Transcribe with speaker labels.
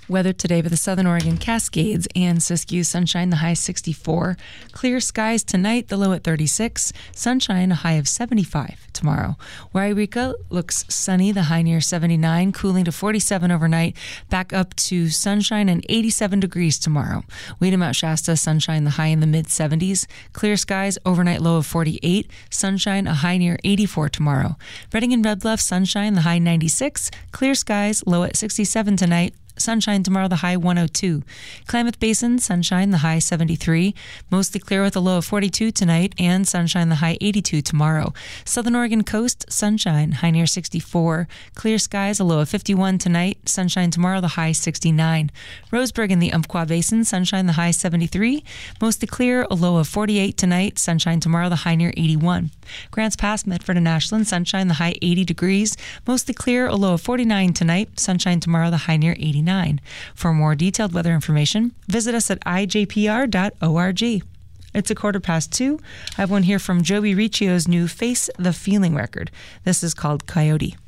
Speaker 1: Weather today by the Southern Oregon Cascades and Siskiyou. Sunshine, the high 64. Clear skies tonight, the low at 36. Sunshine, a high of 75 tomorrow. Wairika looks sunny, the high near 79. Cooling to 47 overnight. Back up to sunshine and 87 degrees tomorrow. Weedham, Mount Shasta, sunshine, the high in the mid 70s. Clear skies, overnight low of 48. Sunshine, a high near 84 tomorrow. Redding and Red Bluff, sunshine, the high 96. Clear skies, low at 67 tonight. Sunshine tomorrow, the high 102. Klamath Basin, sunshine, the high 73. Mostly clear with a low of 42 tonight, and sunshine, the high 82 tomorrow. Southern Oregon coast, sunshine, high near 64. Clear skies, a low of 51 tonight. Sunshine tomorrow, the high 69. Roseburg in the Umpqua Basin, sunshine, the high 73. Mostly clear, a low of 48 tonight. Sunshine tomorrow, the high near 81. Grants Pass, Medford and Ashland, sunshine, the high 80 degrees. Mostly clear, a low of 49 tonight. Sunshine tomorrow, the high near 89. For more detailed weather information, visit us at ijpr.org. It's 2:15. I have one here from Joey Riccio's new Face the Feeling record. This is called Coyote.